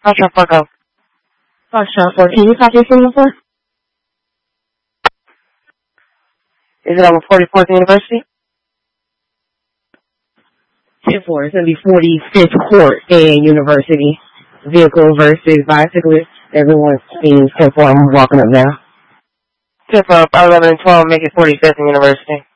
Foxtrot 4 go. Foxtrot 4, can you copy signal 4? Is it on 44th University? 10-4, it's going to be 45th Court and University. Vehicle versus bicyclist. Everyone's seeing 10-4. I'm walking up now. 10-4, 11 and 12, make it 45th and University.